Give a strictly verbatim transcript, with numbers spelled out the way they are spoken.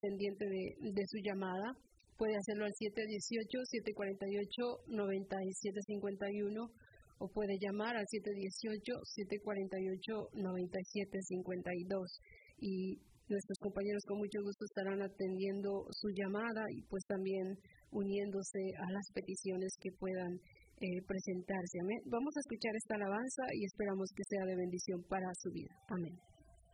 pendiente de, de su llamada. Puede hacerlo al siete uno ocho, siete cuatro ocho, nueve siete cinco uno o puede llamar al siete uno ocho, siete cuatro ocho, nueve siete cinco dos y nuestros compañeros con mucho gusto estarán atendiendo su llamada y pues también uniéndose a las peticiones que puedan eh, presentarse. Amén. Vamos a escuchar esta alabanza y esperamos que sea de bendición para su vida. Amén.